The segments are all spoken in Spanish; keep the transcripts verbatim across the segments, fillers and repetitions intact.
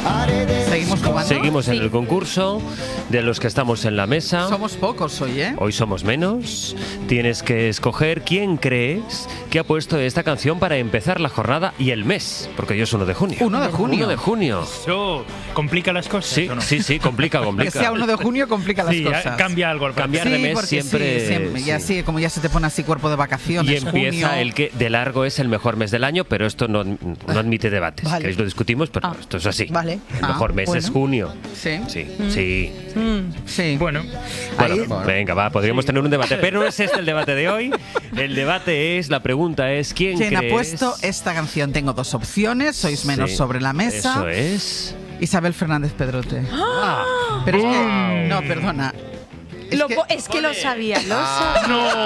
¿Seguimos jugando? Seguimos en Sí. el concurso de los que estamos en la mesa. Somos pocos hoy, ¿eh? Hoy somos menos. Tienes que escoger quién crees que ha puesto esta canción para empezar la jornada y el mes, porque hoy es uno de junio. uno de junio. uno de junio. Eso complica las cosas, Sí, ¿o no? sí, sí, complica, complica. Que sea uno de junio complica las Sí, cosas. cambia algo al Cambiar Sí, de mes porque siempre. sí, siempre. Ya sí. sí, como ya se te pone así cuerpo de vacaciones. Y empieza junio. el que de largo es el mejor mes del año, pero esto no, no admite debates. Vale. ¿Queréis lo discutimos? Pero Ah. esto es así. Vale. El mejor Ah, mes bueno. es junio. Sí. Sí, sí. Mm. Sí. Bueno, Bueno, Ahí- bueno, venga, va, podríamos tener un debate, pero no es este el debate de hoy. El debate es, la pregunta es, ¿quién, ¿Quién ha crees? puesto esta canción? Tengo dos opciones. Sois menos Sí, sobre la mesa. Eso es. Isabel Fernández Pedrote. Ah. Pero es que. Wow. No, perdona. Es Lo que- po- es que lo sabía, lo sabía.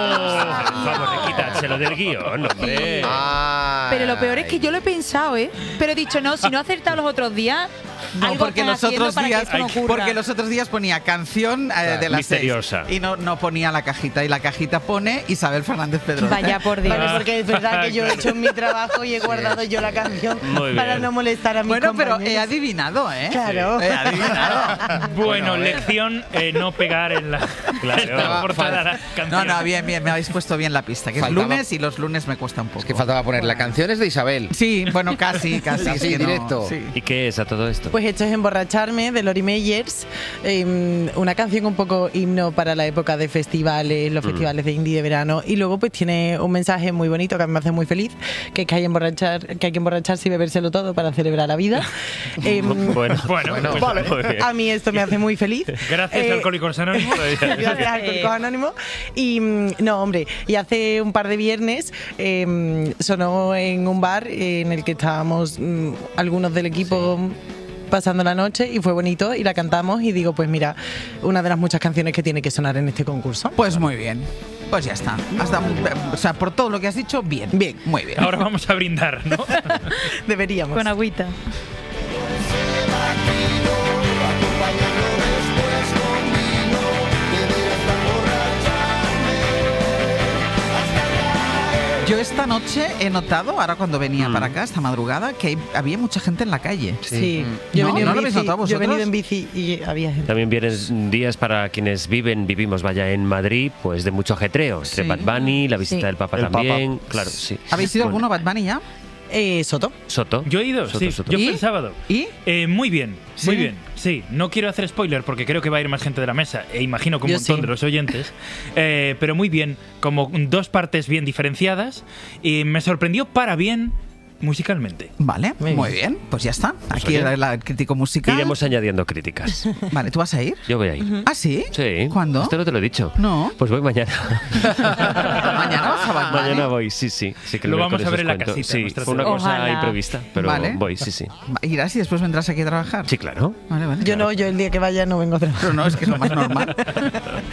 No. Vamos a quitárselo del guión, hombre. Pero lo peor es que yo lo he pensado, ¿eh? Pero he dicho, no, si no he acertado los otros días, No, algo porque están los haciendo otros para días, que esto no ocurra. porque los otros días ponía canción eh, de la misteriosa. seis y no, no ponía la cajita y la cajita pone Isabel Fernández Pedrote. Vaya por Dios. Vale, porque es verdad que yo he hecho mi trabajo y he guardado yo la canción Muy bien. para no molestar a mis Bueno, pero he compañeros. adivinado, ¿eh? Claro. He adivinado. bueno, a ver. lección, eh, no pegar en la, Claro. en la portada de la No, canción. no, bien, bien, me habéis puesto bien la pista, que Faltaba- es lunes y los lunes me cuesta un poco. Es que faltaba poner la canción es de Isabel. Sí, bueno, casi, casi. es Sí, que no- directo. sí. ¿Y qué es a todo esto? Pues esto es Emborracharme de Lori Meyers, eh, una canción un poco himno para la época de festivales, los Mm. festivales de indie de verano, y luego pues tiene un mensaje muy bonito que a mí me hace muy feliz, que es que hay, emborrachar, que hay que emborracharse y bebérselo todo para celebrar la vida. Eh, bueno, Bueno, pues, vale. muy bien. A mí esto me hace muy feliz. gracias, Eh, Alcohólicos Anónimos. Gracias, Alcohólicos Anónimos. Y mm, no, hombre, y hace un par de viernes eh, sonó en un bar en el que estábamos mm, algunos del equipo pasando la noche y fue bonito y la cantamos y digo, pues mira, una de las muchas canciones que tiene que sonar en este concurso. Pues muy bien. Pues ya está. Hasta, o sea, por todo lo que has dicho, bien. Bien. Muy bien. Ahora vamos a brindar, ¿no? Deberíamos. Con agüita. Yo esta noche he notado, ahora cuando venía Mm. para acá, esta madrugada, que hay- había mucha gente en la calle. Sí, Mm. yo, ¿No? he venido ¿No en lo habéis bici, notado yo he venido vosotros? en bici y había gente. También vienen días para quienes viven, vivimos, vaya, en Madrid, pues de mucho ajetreo. Entre Sí. Bad Bunny, la visita Sí. del Papa El Papa. también. Claro, sí. ¿Habéis ido Bueno, alguno Bad Bunny ya? Eh, Soto. Soto. Yo he ido, Soto, sí. Soto. Yo ¿Y? fui el sábado. ¿Y? Eh, muy bien, muy ¿Sí? bien. Sí, no quiero hacer spoiler porque creo que va a ir más gente de la mesa e imagino que un Yo montón sí. de los oyentes. Eh, pero muy bien, como dos partes bien diferenciadas y me sorprendió para bien musicalmente. Vale, Muy muy, bien. bien. Pues ya está. Aquí oye, era el crítico musical. Iremos añadiendo críticas. Vale, ¿tú vas a ir? Yo voy a ir. ¿Ah, sí? Sí. ¿Cuándo? Esto no te lo he dicho. No. Pues voy mañana. ¿Mañana vas a Bad Bunny? Mañana voy, sí, sí. sí que el Lo vamos miércoles a ver os en la cuento. casita, Sí, nuestra fue una ciudad. cosa Ojalá. imprevista, pero Vale. voy, sí, sí. Va- ¿Irás y después vendrás aquí a trabajar? Sí, claro. Vale, vale. Yo no, yo el día que vaya no vengo a trabajar. Pero no, es que es lo más normal.